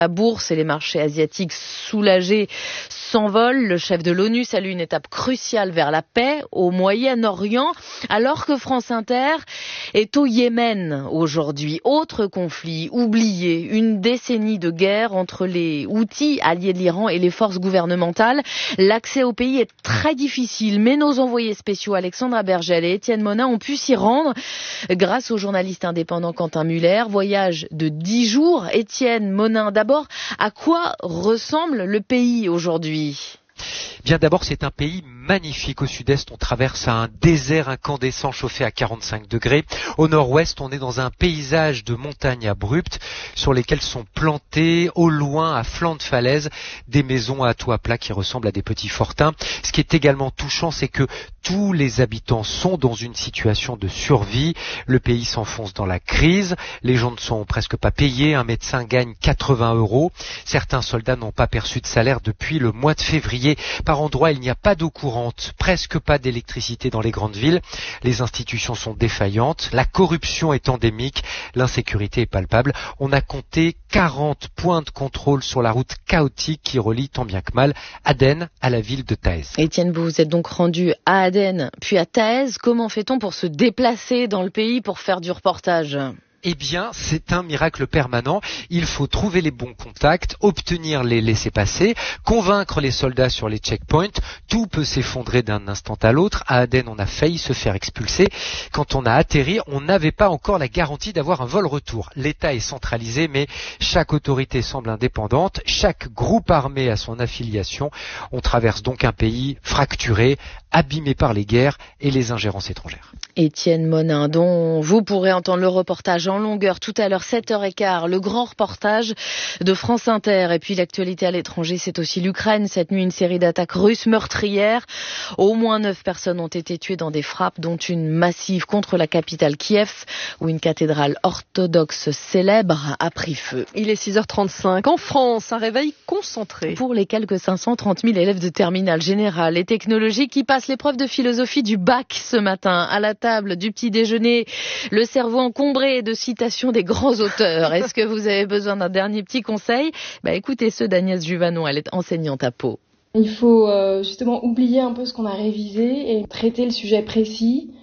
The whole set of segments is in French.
La bourse et les marchés asiatiques soulagés s'envolent. Le chef de l'ONU salue une étape cruciale vers la paix au Moyen-Orient, alors que France Inter est au Yémen aujourd'hui. Autre conflit oublié, une décennie de guerre entre les Houthis, alliés de l'Iran, et les forces gouvernementales. L'accès au pays est très difficile, mais nos envoyés spéciaux Alexandra Bergel et Étienne Monin ont pu s'y rendre grâce au journaliste indépendant Quentin Muller. Voyage de 10 jours. Étienne Monin, d'abord, à quoi ressemble le pays aujourd'hui ? Bien d'abord, c'est un pays magnifique. Au sud-est, on traverse un désert incandescent chauffé à 45 degrés. Au nord-ouest, on est dans un paysage de montagnes abruptes sur lesquelles sont plantées, au loin, à flanc de falaise, des maisons à toit plat qui ressemblent à des petits fortins. Ce qui est également touchant, c'est que tous les habitants sont dans une situation de survie. Le pays s'enfonce dans la crise. Les gens ne sont presque pas payés. Un médecin gagne 80 €. Certains soldats n'ont pas perçu de salaire depuis le mois de février. Par endroits, il n'y a pas d'eau courante, presque pas d'électricité dans les grandes villes. Les institutions sont défaillantes. La corruption est endémique. L'insécurité est palpable. On a compté 40 points de contrôle sur la route chaotique qui relie tant bien que mal Aden à la ville de Taïz. Étienne, vous vous êtes donc rendu à Aden, puis à Taïz. Comment fait-on pour se déplacer dans le pays pour faire du reportage ? Eh bien, c'est un miracle permanent. Il faut trouver les bons contacts, obtenir les laissez-passer, convaincre les soldats sur les checkpoints. Tout peut s'effondrer d'un instant à l'autre. À Aden, on a failli se faire expulser. Quand on a atterri, on n'avait pas encore la garantie d'avoir un vol retour. L'État est centralisé, mais chaque autorité semble indépendante. Chaque groupe armé a son affiliation. On traverse donc un pays fracturé, abîmé par les guerres et les ingérences étrangères. Étienne Monin, dont vous pourrez entendre le reportage en longueur tout à l'heure, 7h15, le grand reportage de France Inter. Et puis l'actualité à l'étranger, c'est aussi l'Ukraine. Cette nuit, une série d'attaques russes meurtrières. Au moins 9 personnes ont été tuées dans des frappes, dont une massive contre la capitale Kiev, où une cathédrale orthodoxe célèbre a pris feu. Il est 6h35. En France, un réveil concentré. Pour les quelques 530 000 élèves de terminale générale et technologique qui passent l'épreuve de philosophie du bac ce matin, à la table du petit déjeuner, le cerveau encombré de citations des grands auteurs. Est-ce que vous avez besoin d'un dernier petit conseil ? Écoutez ceux d'Agnès Juvanon, elle est enseignante à Pau. Il faut justement oublier un peu ce qu'on a révisé et traiter le sujet précis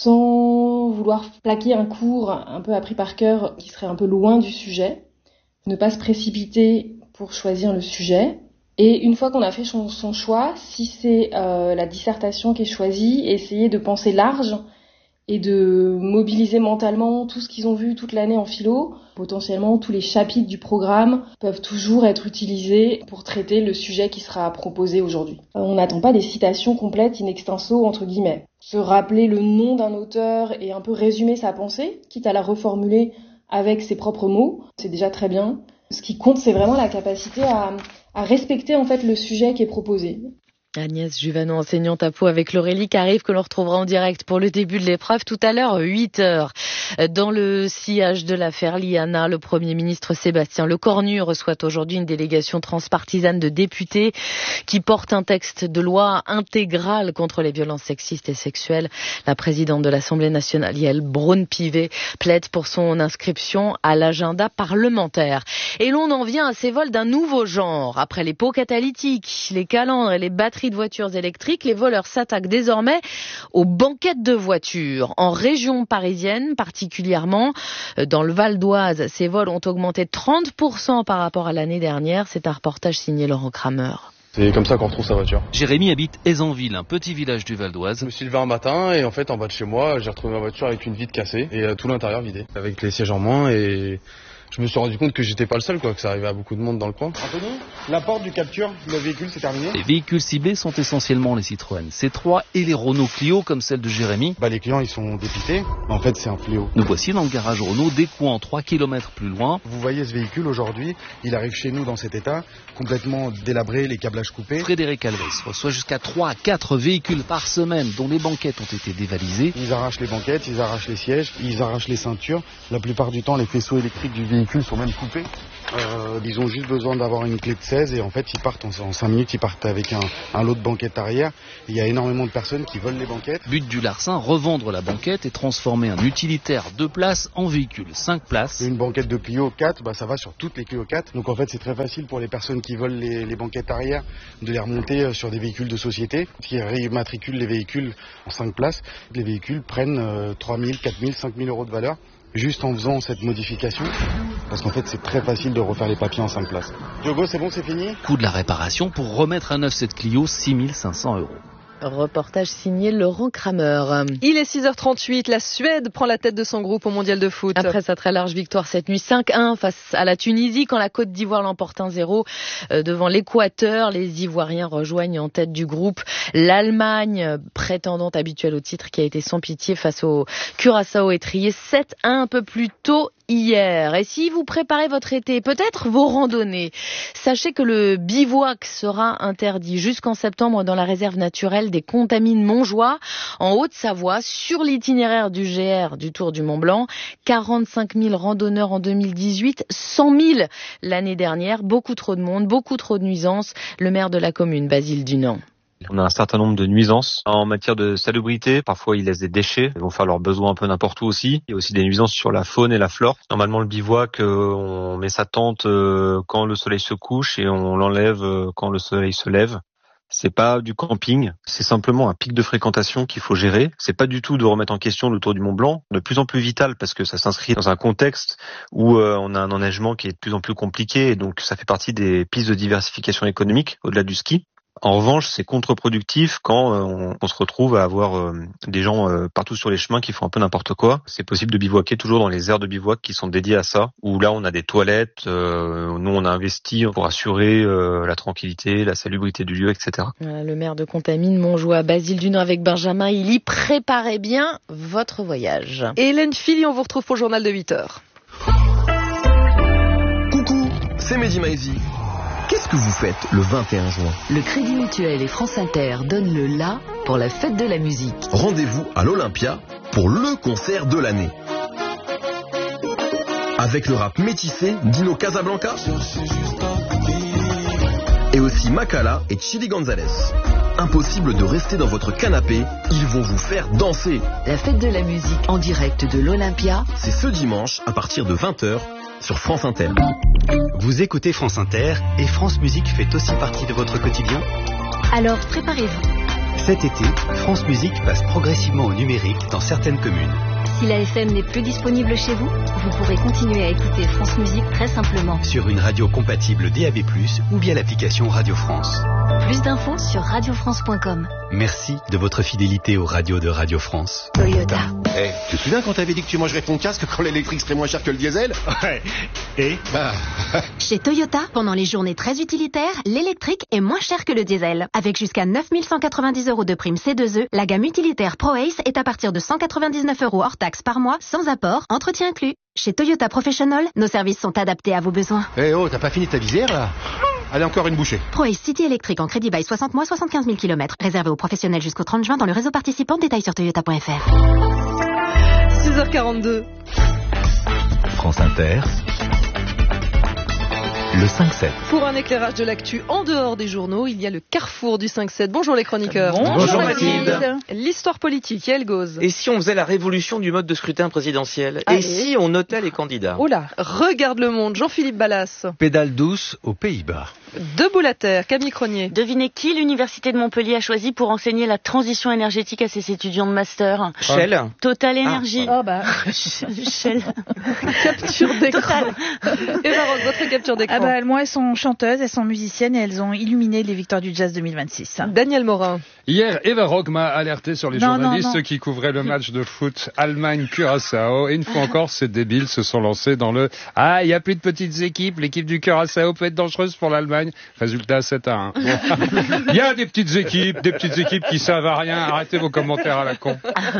sans vouloir plaquer un cours un peu appris par cœur qui serait un peu loin du sujet. Ne pas se précipiter pour choisir le sujet. Et une fois qu'on a fait son choix, si c'est la dissertation qui est choisie, essayer de penser large et de mobiliser mentalement tout ce qu'ils ont vu toute l'année en philo. Potentiellement, tous les chapitres du programme peuvent toujours être utilisés pour traiter le sujet qui sera proposé aujourd'hui. On n'attend pas des citations complètes in extenso, entre guillemets. Se rappeler le nom d'un auteur et un peu résumer sa pensée, quitte à la reformuler avec ses propres mots, c'est déjà très bien. Ce qui compte, c'est vraiment la capacité à respecter en fait le sujet qui est proposé. Agnès Juvanon, enseignante à Pau, avec l'Aurélie qui arrive, que l'on retrouvera en direct pour le début de l'épreuve tout à l'heure, 8h. Dans le sillage de l'affaire Liana, le Premier ministre Sébastien Lecornu reçoit aujourd'hui une délégation transpartisane de députés qui porte un texte de loi intégral contre les violences sexistes et sexuelles. La présidente de l'Assemblée nationale, Yael Braun-Pivet, plaide pour son inscription à l'agenda parlementaire. Et l'on en vient à ces vols d'un nouveau genre. Après les pots catalytiques, les calandres et les batteries de voitures électriques, les voleurs s'attaquent désormais aux banquettes de voitures. En région parisienne, particulièrement dans le Val d'Oise, ces vols ont augmenté de 30% par rapport à l'année dernière. C'est un reportage signé Laurent Kramer. C'est comme ça qu'on retrouve sa voiture. Jérémy habite Aisanville, un petit village du Val d'Oise. Je me suis levé un matin et en fait en bas de chez moi, j'ai retrouvé ma voiture avec une vitre cassée et tout l'intérieur vidé, avec les sièges en moins, et je me suis rendu compte que j'étais pas le seul, que ça arrivait à beaucoup de monde dans le coin. Anthony, la porte du capture, le véhicule, c'est terminé. Les véhicules ciblés sont essentiellement les Citroën C3 et les Renault Clio, comme celle de Jérémy. Les clients, ils sont dépités. En fait, c'est un fléau. Nous voici dans le garage Renault, d'écouant 3 km plus loin. Vous voyez ce véhicule aujourd'hui, il arrive chez nous dans cet état, complètement délabré, les câblages coupés. Frédéric Alves reçoit jusqu'à 3 à 4 véhicules par semaine dont les banquettes ont été dévalisées. Ils arrachent les banquettes, ils arrachent les sièges, ils arrachent les ceintures. La plupart du temps, les faisceaux électriques du véhicule véhicules sont même coupés. Ils ont juste besoin d'avoir une clé de 16 et en fait ils partent en 5 minutes, ils partent avec un lot de banquettes arrière. Il y a énormément de personnes qui volent les banquettes. But du larcin, revendre la banquette et transformer un utilitaire 2 places en véhicule 5 places. Une banquette de Clio 4, ça va sur toutes les Clio 4. Donc en fait c'est très facile pour les personnes qui volent les banquettes arrière de les remonter sur des véhicules de société qui réimmatriculent les véhicules en 5 places. Les véhicules prennent 3 000, 4 000, 5 000 euros de valeur. Juste en faisant cette modification, parce qu'en fait c'est très facile de refaire les papiers en 5 places. Diogo, c'est bon, c'est fini ? Coût de la réparation pour remettre à neuf cette Clio, 6 500 €. Reportage signé Laurent Kramer. Il est 6h38, la Suède prend la tête de son groupe au mondial de foot. Après sa très large victoire cette nuit 5-1 face à la Tunisie, quand la Côte d'Ivoire l'emporte 1-0 devant l'Équateur, les Ivoiriens rejoignent en tête du groupe l'Allemagne, prétendante habituelle au titre, qui a été sans pitié face au Curaçao étrié 7-1 un peu plus tôt hier. Et si vous préparez votre été, peut-être vos randonnées, sachez que le bivouac sera interdit jusqu'en septembre dans la réserve naturelle des Contamines Montjoie, en Haute-Savoie, sur l'itinéraire du GR du Tour du Mont-Blanc. 45 000 randonneurs en 2018, 100 000 l'année dernière. Beaucoup trop de monde, beaucoup trop de nuisances. Le maire de la commune, Basile Dunant. On a un certain nombre de nuisances en matière de salubrité. Parfois, ils laissent des déchets. Ils vont faire leurs besoins un peu n'importe où aussi. Il y a aussi des nuisances sur la faune et la flore. Normalement, le bivouac, on met sa tente quand le soleil se couche et on l'enlève quand le soleil se lève. C'est pas du camping, c'est simplement un pic de fréquentation qu'il faut gérer. C'est pas du tout de remettre en question le Tour du Mont Blanc, de plus en plus vital parce que ça s'inscrit dans un contexte où on a un enneigement qui est de plus en plus compliqué et donc ça fait partie des pistes de diversification économique au-delà du ski. En revanche, c'est contre-productif quand on se retrouve à avoir des gens partout sur les chemins qui font un peu n'importe quoi. C'est possible de bivouaquer toujours dans les aires de bivouac qui sont dédiées à ça, où là on a des toilettes, nous on a investi pour assurer la tranquillité, la salubrité du lieu, etc. Voilà, le maire de Contamine, Montjoie, Basile Dunant avec Benjamin Illy. Préparez bien votre voyage. Et Hélène Philly, on vous retrouve pour le journal de 8h. Coucou, c'est Mehdi Maizi. Qu'est-ce que vous faites le 21 juin ? Le Crédit Mutuel et France Inter donnent le la pour la fête de la musique. Rendez-vous à l'Olympia pour le concert de l'année. Avec le rap métissé d'Ino Casablanca et aussi Makala et Chili Gonzalez. Impossible de rester dans votre canapé, ils vont vous faire danser. La fête de la musique en direct de l'Olympia, c'est ce dimanche à partir de 20h sur France Inter. Vous écoutez France Inter et France Musique fait aussi partie de votre quotidien ? Alors préparez-vous. Cet été, France Musique passe progressivement au numérique dans certaines communes. Si la FM n'est plus disponible chez vous, vous pourrez continuer à écouter France Musique très simplement. Sur une radio compatible DAB+, ou via l'application Radio France. Plus d'infos sur radiofrance.com. Merci de votre fidélité aux radios de Radio France. Toyota. Hey, tu te souviens quand t'avais dit que tu mangerais ton casque quand l'électrique serait moins cher que le diesel ? Ouais. Et Chez Toyota, pendant les journées très utilitaires, l'électrique est moins cher que le diesel. Avec jusqu'à 9 190 € de prime C2E, la gamme utilitaire ProAce est à partir de 199 € hors taxe par mois, sans apport, entretien inclus. Chez Toyota Professional, nos services sont adaptés à vos besoins. Eh oh, t'as pas fini ta visière là ? Allez, encore une bouchée. ProAce City électrique en crédit bail 60 mois, 75 000 km. Réservé aux professionnels jusqu'au 30 juin dans le réseau participant. Détails sur toyota.fr. 6h42. France Inter, le 5-7. Pour un éclairage de l'actu en dehors des journaux, il y a le carrefour du 5-7. Bonjour les chroniqueurs. Bonjour Mathilde. L'histoire politique, elle goes. Et si on faisait la révolution du mode de scrutin présidentiel ? Et si on notait les candidats ? Oh là, regarde le monde, Jean-Philippe Ballas. Pédale douce aux Pays-Bas. Debout la terre, Camille Cronier. Devinez qui l'université de Montpellier a choisi pour enseigner la transition énergétique à ses étudiants de master ? Shell. Total Énergie. Oh bah. Shell. Capture d'écran. Eva Rock, votre capture d'écran. Moi, elles sont chanteuses, elles sont musiciennes et elles ont illuminé les victoires du jazz 2026. Daniel Morin. Hier, Eva Rock m'a alerté sur les journalistes qui couvraient le match de foot Allemagne-Curaçao. Et une fois encore, ces débiles se sont lancés dans le « Ah, il n'y a plus de petites équipes, l'équipe du Curaçao peut être dangereuse pour l'Allemagne ». gagne. Résultat, 7-1. Bon. Il y a des petites équipes qui servent à rien. Arrêtez vos commentaires à la con.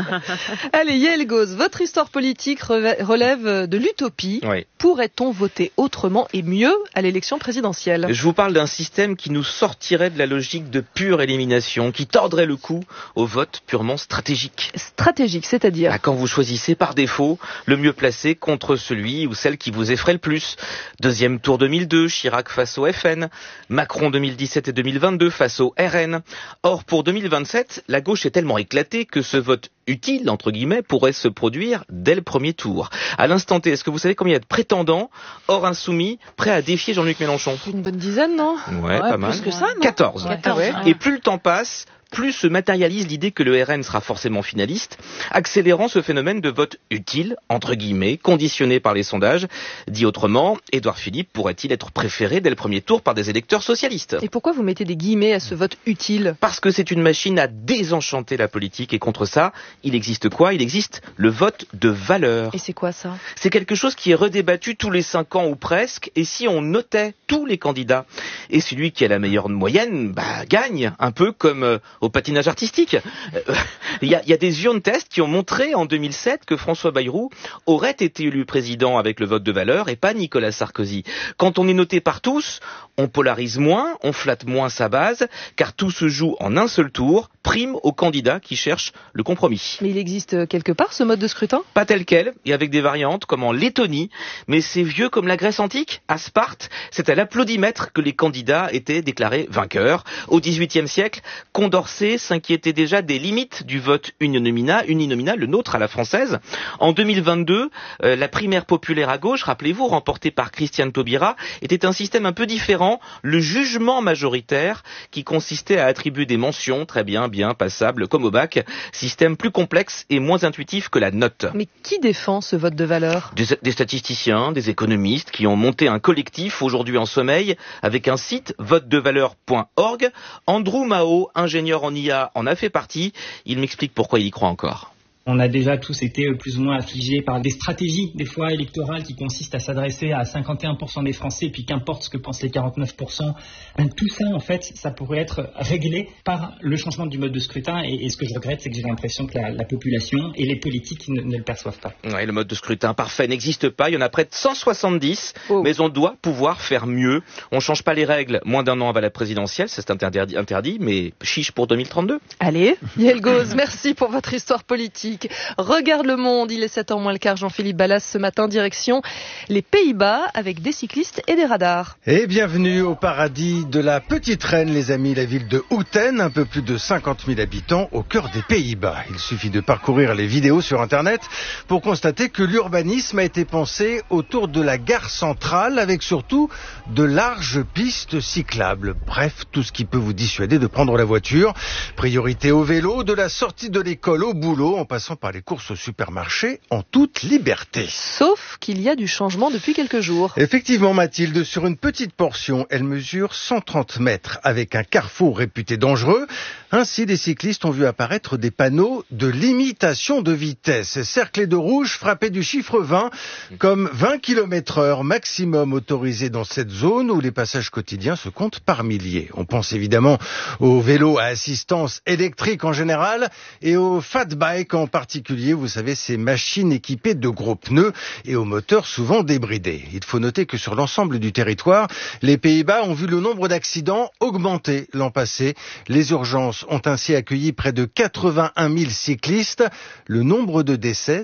Allez, Yael Gauz, votre histoire politique relève de l'utopie. Oui. Pourrait-on voter autrement et mieux à l'élection présidentielle ? Je vous parle d'un système qui nous sortirait de la logique de pure élimination, qui tordrait le cou au vote purement stratégique. Stratégique, c'est-à-dire ? Quand vous choisissez par défaut le mieux placé contre celui ou celle qui vous effraie le plus. Deuxième tour 2002, Chirac face au FN, Macron 2017 et 2022 face au RN. Or, pour 2027, la gauche est tellement éclatée que ce vote utile, entre guillemets, pourrait se produire dès le premier tour. À l'instant T, est-ce que vous savez combien il y a de prétendants, hors insoumis, prêts à défier Jean-Luc Mélenchon ? Une bonne dizaine, non ? Ouais, pas mal. Plus que ça, non ? 14. Ouais. Et plus le temps passe, plus se matérialise l'idée que le RN sera forcément finaliste, accélérant ce phénomène de vote utile, entre guillemets, conditionné par les sondages. Dit autrement, Édouard Philippe pourrait-il être préféré dès le premier tour par des électeurs socialistes ? Et pourquoi vous mettez des guillemets à ce vote utile ? Parce que c'est une machine à désenchanter la politique, et contre ça, il existe quoi ? Il existe le vote de valeur. Et c'est quoi ça ? C'est quelque chose qui est redébattu tous les 5 ans ou presque, et si on notait tous les candidats, et celui qui a la meilleure moyenne, gagne, un peu comme au patinage artistique. Il y a des urnes tests qui ont montré en 2007 que François Bayrou aurait été élu président avec le vote de valeur et pas Nicolas Sarkozy. Quand on est noté par tous, on polarise moins, on flatte moins sa base, car tout se joue en un seul tour, prime aux candidats qui cherchent le compromis. Mais il existe quelque part ce mode de scrutin ? Pas tel quel, et avec des variantes comme en Lettonie, mais c'est vieux comme la Grèce antique. À Sparte, c'est à l'applaudimètre que les candidats étaient déclarés vainqueurs. Au XVIIIe siècle, Condorcet s'inquiétait déjà des limites du vote uninominal, le nôtre à la française. En 2022, la primaire populaire à gauche, rappelez-vous, remportée par Christiane Taubira, était un système un peu différent, le jugement majoritaire, qui consistait à attribuer des mentions, très bien, passable, comme au bac, système plus complexe et moins intuitif que la note. Mais qui défend ce vote de valeur ? Des statisticiens, des économistes qui ont monté un collectif aujourd'hui en sommeil avec un site votedevaleur.org. Andrew Mao, ingénieur en IA, en a fait partie. Il m'explique pourquoi il y croit encore. On a déjà tous été plus ou moins affligés par des stratégies, des fois électorales, qui consistent à s'adresser à 51% des Français, puis qu'importe ce que pensent les 49%. Tout ça, en fait, ça pourrait être réglé par le changement du mode de scrutin. Et ce que je regrette, c'est que j'ai l'impression que la population et les politiques ne le perçoivent pas. Oui, le mode de scrutin parfait n'existe pas. Il y en a près de 170, mais on doit pouvoir faire mieux. On ne change pas les règles moins d'un an avant la présidentielle, c'est interdit, mais chiche pour 2032. Allez, Yael Gauz, merci pour votre histoire politique. Regarde le monde, il est 7h moins le quart, Jean-Philippe Ballas ce matin, direction les Pays-Bas avec des cyclistes et des radars. Et bienvenue au paradis de la Petite Reine, les amis, la ville de Houten, un peu plus de 50 000 habitants au cœur des Pays-Bas. Il suffit de parcourir les vidéos sur Internet pour constater que l'urbanisme a été pensé autour de la gare centrale avec surtout de larges pistes cyclables. Bref, tout ce qui peut vous dissuader de prendre la voiture. Priorité au vélo, de la sortie de l'école au boulot, en passant par les courses au supermarché en toute liberté. Sauf qu'il y a du changement depuis quelques jours. Effectivement, Mathilde, sur une petite portion, elle mesure 130 mètres avec un carrefour réputé dangereux. Ainsi, des cyclistes ont vu apparaître des panneaux de limitation de vitesse, cerclés de rouge, frappés du chiffre 20, comme 20 km/h maximum autorisé dans cette zone où les passages quotidiens se comptent par milliers. On pense évidemment aux vélos à assistance électrique en général et aux fat bikes en particulier, vous savez, ces machines équipées de gros pneus et aux moteurs souvent débridés. Il faut noter que sur l'ensemble du territoire, les Pays-Bas ont vu le nombre d'accidents augmenter l'an passé. Les urgences ont ainsi accueilli près de 81 000 cyclistes. Le nombre de décès,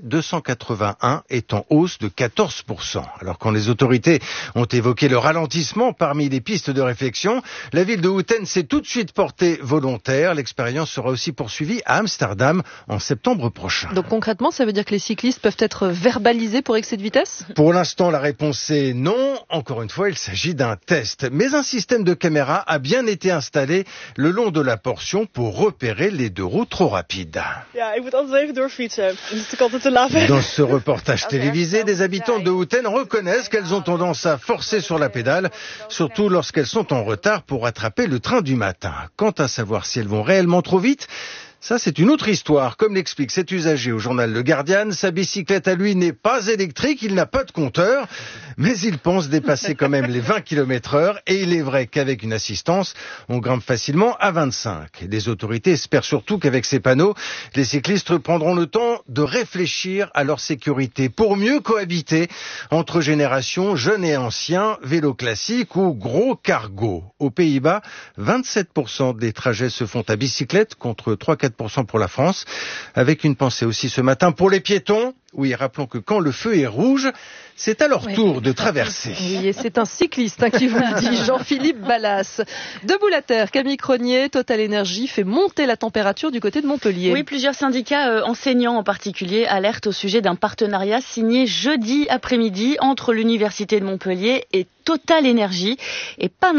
281, est en hausse de 14%. Alors quand les autorités ont évoqué le ralentissement parmi les pistes de réflexion, la ville de Houten s'est tout de suite portée volontaire. L'expérience sera aussi poursuivie à Amsterdam en septembre prochain. Donc concrètement, ça veut dire que les cyclistes peuvent être verbalisés pour excès de vitesse ? Pour l'instant, la réponse est non. Encore une fois, il s'agit d'un test. Mais un système de caméra a bien été installé le long de la portion pour repérer les deux roues trop rapides. Dans ce reportage télévisé, des habitants de Houten reconnaissent qu'elles ont tendance à forcer sur la pédale, surtout lorsqu'elles sont en retard pour attraper le train du matin. Quant à savoir si elles vont réellement trop vite, Ça, c'est une autre histoire. Comme l'explique cet usager au journal Le Guardian, sa bicyclette à lui n'est pas électrique, il n'a pas de compteur, mais il pense dépasser quand même les 20 km/h. Et il est vrai qu'avec une assistance, on grimpe facilement à 25. Les autorités espèrent surtout qu'avec ces panneaux, les cyclistes prendront le temps de réfléchir à leur sécurité pour mieux cohabiter entre générations jeunes et anciens, vélo classique ou gros cargo. Aux Pays-Bas, 27% des trajets se font à bicyclette contre 3-4% pour la France, avec une pensée aussi ce matin pour les piétons. Oui, rappelons que quand le feu est rouge, c'est à leur tour de traverser. Oui, et c'est un cycliste qui vous le dit, Jean-Philippe Ballas. Debout la terre, Camille Cronier, Total Énergie fait monter la température du côté de Montpellier. Oui, plusieurs syndicats enseignants en particulier alertent au sujet d'un partenariat signé jeudi après-midi entre l'Université de Montpellier et Total Énergie. Et pas